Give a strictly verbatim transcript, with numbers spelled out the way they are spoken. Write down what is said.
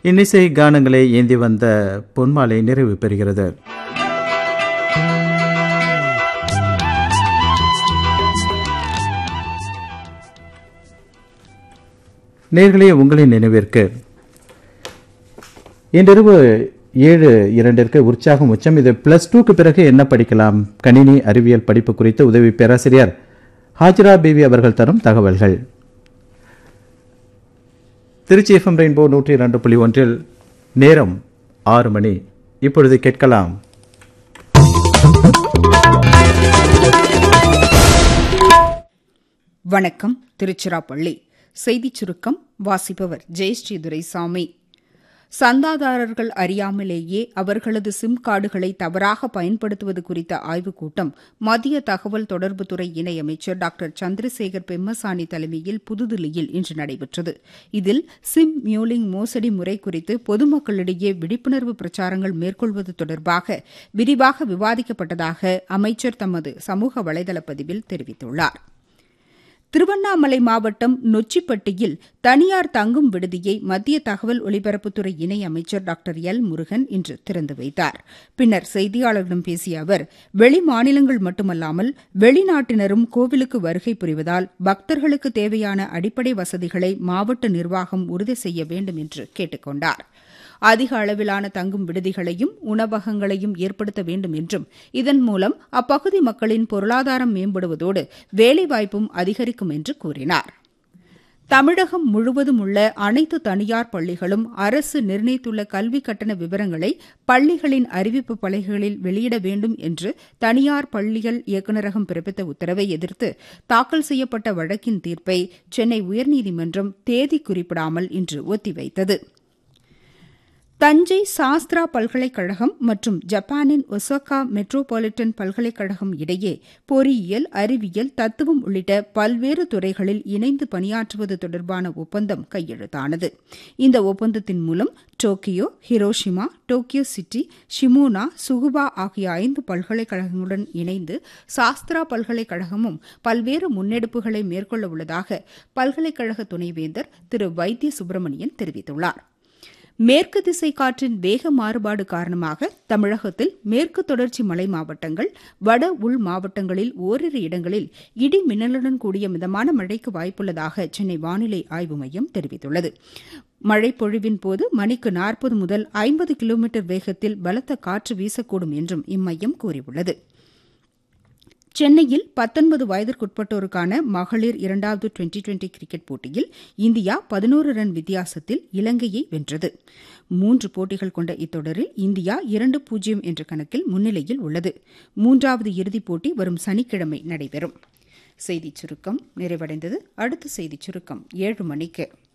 இன்னிசை கானங்களை ஏந்தி வந்த பொன்மாலை நிறைவு பெறுகிறது. நேர்களே, உங்களின் நினைவிற்கு இன்றிரவு ஏழு இரண்டிற்கு உற்சாகம் உச்சம். இது பிளஸ் டூக்கு பிறகு என்ன படிக்கலாம், கணினி அறிவியல் படிப்பு குறித்து உதவி பேராசிரியர் ஹாஜிரா பிவி அவர்கள் தரும் தகவல்கள். திருச்சி எஃப்எம் ரெயின்போ நூற்றி இரண்டு புள்ளி ஒன்றில் நேரம் ஆறு மணி. இப்பொழுது கேட்கலாம் வணக்கம். திருச்சிராப்பள்ளி செய்திச் சுருக்கம் வாசிப்பவர் ஜெயஸ்ரீ துரைசாமி. சந்தாதாரர்கள் அறியாமலேயே அவர்களது சிம் கார்டுகளை தவறாக பயன்படுத்துவது குறித்த ஆய்வுக் கூட்டம் மத்திய தகவல் தொடர்புத்துறை இணையமைச்சர் டாக்டர் சந்திரசேகர் பெம்மசானி தலைமையில் புதுதில்லியில் இன்று நடைபெற்றது. இதில் சிம் மியூலிங் மோசடி முறை குறித்து பொதுமக்களிடையே விழிப்புணர்வு பிரச்சாரங்கள் மேற்கொள்வது தொடர்பாக விரிவாக விவாதிக்கப்பட்டதாக அமைச்சர் தமது சமூக வலைதள பதிவில் தெரிவித்துள்ளார். திருவண்ணாமலை மாவட்டம் நொச்சிப்பட்டியில் தனியார் தங்கும் விடுதியை மத்திய தகவல் ஒலிபரப்புத்துறை இணையமைச்சர் டாக்டர் எல் முருகன் இன்று திறந்து வைத்தார். பின்னர் செய்தியாளர்களிடம் பேசிய அவர், வெளி மாநிலங்கள் மட்டுமல்லாமல் வெளிநாட்டினரும் கோவிலுக்கு வருகை புரிவதால் பக்தர்களுக்கு தேவையான அடிப்படை வசதிகளை மாவட்ட நிர்வாகம் உறுதி செய்ய வேண்டும் என்று கேட்டுக் கொண்டார். அதிக அளவிலான தங்கும் விடுதிகளையும் உணவகங்களையும் ஏற்படுத்த வேண்டும் என்றும் இதன் மூலம் அப்பகுதி மக்களின் பொருளாதாரம் மேம்படுவதோடு வேலைவாய்ப்பும் அதிகரிக்கும் என்று கூறினார். தமிழகம் முழுவதும் உள்ள அனைத்து தனியார் பள்ளிகளும் அரசு நிர்ணயித்துள்ள கல்வி கட்டண விவரங்களை பள்ளிகளின் அறிவிப்பு பலகைகளில் வெளியிட வேண்டும் என்று தனியார் பள்ளிகள் இயக்குநரகம் பிறப்பித்த உத்தரவை எதிர்த்து தாக்கல் செய்யப்பட்ட வழக்கின் தீர்ப்பை சென்னை உயர்நீதிமன்றம் தேதி குறிப்பிடாமல் இன்று ஒத்திவைத்தது. தஞ்சை சாஸ்திரா பல்கலைக்கழகம் மற்றும் ஜப்பானின் ஒசாகா மெட்ரோபாலிட்டன் பல்கலைக்கழகம் இடையே பொறியியல், அறிவியல், தத்துவம் உள்ளிட்ட பல்வேறு துறைகளில் இணைந்து பணியாற்றுவது தொடர்பான ஒப்பந்தம் கையெழுத்தானது. இந்த ஒப்பந்தத்தின் மூலம் Tokyo, Hiroshima, Tokyo city, Shimona, சுகுபா ஆகிய ஐந்து பல்கலைக்கழகங்களுடன் இணைந்து சாஸ்திரா பல்கலைக்கழகமும் பல்வேறு முன்னெடுப்புகளை மேற்கொள்ள உள்ளதாக பல்கலைக்கழக துணைவேந்தர் திரு வைத்திய சுப்பிரமணியன் தெரிவித்துள்ளார். மேற்கு திசை காற்றின் வேக மாறுபாடு காரணமாக தமிழகத்தில் மேற்கு தொடர்ச்சி மலை மாவட்டங்கள், வட உள் மாவட்டங்களில் ஓரிரு இடங்களில் இடி மின்னலுடன் கூடிய மிதமான மழைக்கு வாய்ப்புள்ளதாக சென்னை வானிலை ஆய்வு மையம் தெரிவித்துள்ளது. மழைப்பொழிவின் போது மணிக்கு நாற்பது முதல் ஐம்பது கிலோமீட்டர் வேகத்தில் பலத்த காற்று வீசக்கூடும் என்றும் இம்மையம் கூறியுள்ளது. சென்னையில் பத்தொன்பது வயதிற்குட்பட்டோருக்கான மகளிர் இரண்டாவது டுவெண்டி டுவெண்டி கிரிக்கெட் போட்டியில் இந்தியா பதினோரு ரன் வித்தியாசத்தில் இலங்கையை வென்றது. மூன்று போட்டிகள் கொண்ட இத்தொடரில் இந்தியா இரண்டு பூஜ்ஜியம் என்ற கணக்கில் முன்னிலையில் உள்ளது. மூன்றாவது இறுதிப் போட்டி வரும் சனிக்கிழமை நடைபெறும். செய்திச் சுருக்கம் நிறைவடைந்தது. அடுத்த செய்திச் சுருக்கம் ஏழு மணிக்கு.